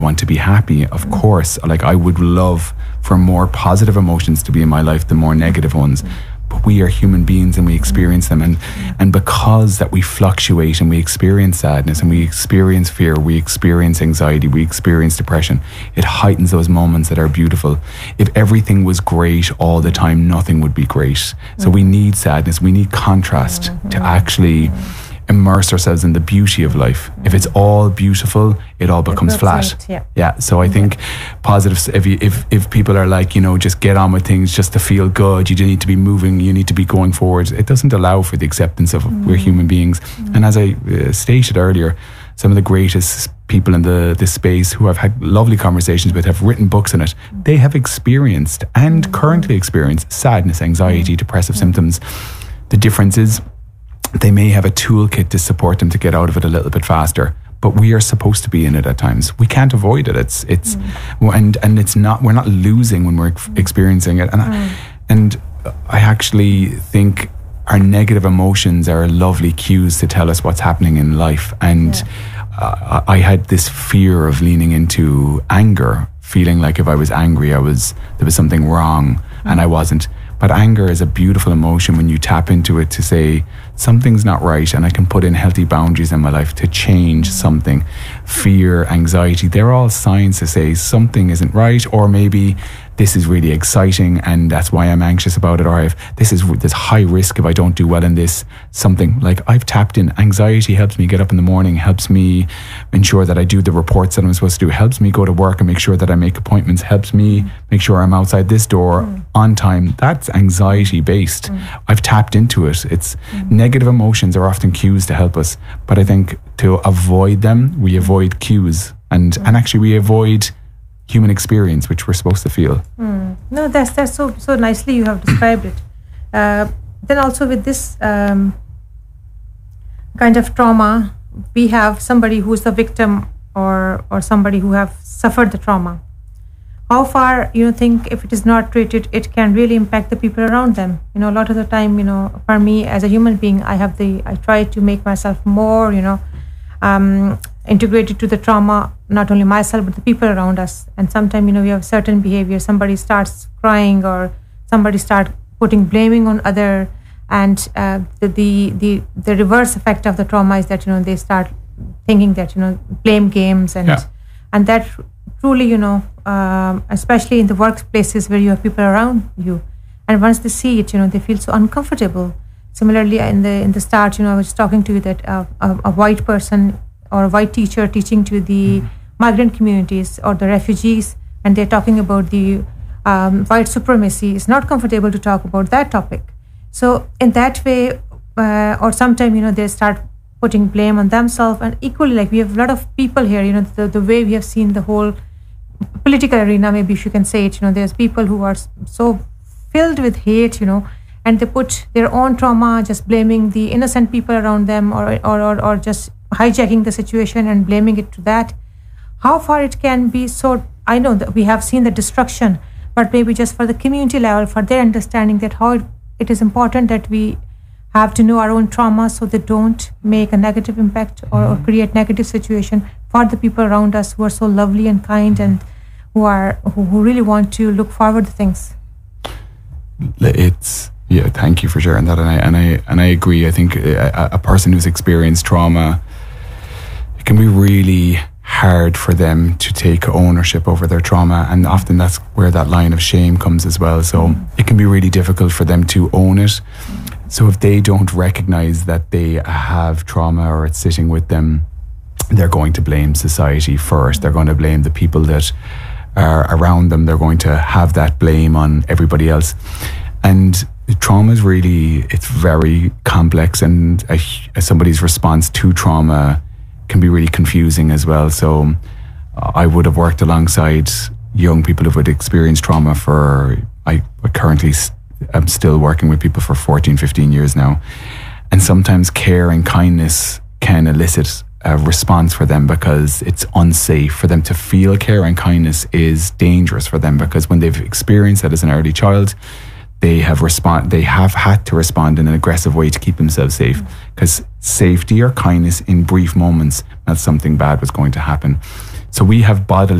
want to be happy, of course. Like, I would love for more positive emotions to be in my life than more negative ones. But we are human beings and we experience them. And because that we fluctuate and we experience sadness and we experience fear, we experience anxiety, we experience depression, it heightens those moments that are beautiful. If everything was great all the time, nothing would be great. So we need sadness, we need contrast to actually immerse ourselves in the beauty of life. If it's all beautiful, it all becomes flat. Yeah. So I think positives, if people are like, just get on with things just to feel good, you need to be moving, you need to be going forward, it doesn't allow for the acceptance of we're human beings. And as I stated earlier, some of the greatest people in this space who I've had lovely conversations with have written books on it. They have experienced and currently experience sadness, anxiety, depressive symptoms. The difference is they may have a toolkit to support them to get out of it a little bit faster, but we are supposed to be in it at times. We can't avoid it. And it's not. We're not losing when we're experiencing it. And I actually think our negative emotions are lovely cues to tell us what's happening in life. And I had this fear of leaning into anger, feeling like if I was angry, there was something wrong, and I wasn't. But anger is a beautiful emotion when you tap into it to say, something's not right, and I can put in healthy boundaries in my life to change something. Fear, anxiety, they're all signs to say something isn't right, or maybe this is really exciting and that's why I'm anxious about it, or there's high risk if I don't do well in this. Something like I've tapped in. Anxiety helps me get up in the morning, helps me ensure that I do the reports that I'm supposed to do, helps me go to work and make sure that I make appointments, helps me make sure I'm outside this door on time. That's anxiety based. I've tapped into it. It's negative emotions are often cues to help us, but I think to avoid them, we avoid cues and actually we avoid human experience, which we're supposed to feel. No, that's so nicely you have described it. Then also with this kind of trauma, we have somebody who's the victim or somebody who have suffered the trauma. How far you think if it is not treated, it can really impact the people around them? A lot of the time, for me as a human being, I try to make myself more, integrated to the trauma, not only myself but the people around us. And sometimes we have certain behavior, somebody starts crying or somebody start putting blaming on other, and the reverse effect of the trauma is that they start thinking that blame games and that truly especially in the workplaces where you have people around you, and once they see it they feel so uncomfortable. Similarly, in the start I was talking to you that a white person or a white teacher teaching to the migrant communities or the refugees, and they're talking about the white supremacy, is not comfortable to talk about that topic. So in that way, or sometimes they start putting blame on themselves. And equally, like we have a lot of people here, the way we have seen the whole political arena, maybe if you can say it, there's people who are so filled with hate, and they put their own trauma, just blaming the innocent people around them, or just hijacking the situation and blaming it to that. How far it can be? So I know that we have seen the destruction, but maybe just for the community level, for their understanding that how it is important that we have to know our own trauma so they don't make a negative impact or create negative situation for the people around us who are so lovely and kind and who really want to look forward to things. Thank you for sharing that, and I agree. I think a person who's experienced trauma, it can be really hard for them to take ownership over their trauma, and often that's where that line of shame comes as well. So it can be really difficult for them to own it. So if they don't recognize that they have trauma or it's sitting with them, they're going to blame society first. They're going to blame the people that are around them. They're going to have that blame on everybody else. And trauma is it's very complex, and somebody's response to trauma can be really confusing as well. So I would have worked alongside young people who would experience trauma I'm still working with people for 14, 15 years now. And sometimes care and kindness can elicit a response for them because it's unsafe for them to feel. Care and kindness is dangerous for them because when they've experienced that as an early child, they have had to respond in an aggressive way to keep themselves safe, because safety or kindness in brief moments meant something bad was going to happen. So we have bodily